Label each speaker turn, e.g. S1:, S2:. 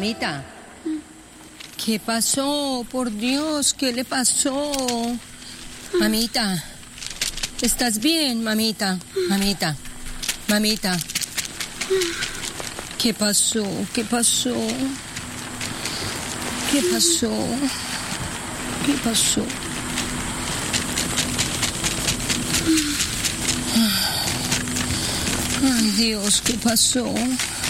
S1: mamita. ¿Qué pasó? Por Dios, ¿qué le pasó? Mamita, ¿estás bien, mamita? Mamita, mamita. ¿Qué pasó? ¿Qué pasó? ¿Qué pasó? ¿Qué pasó? Ay, Dios, ¿qué pasó?